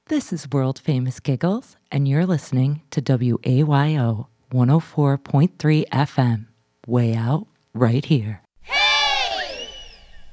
This is World Famous Giggles, and you're listening to WAYO 104.3 FM, way out right here.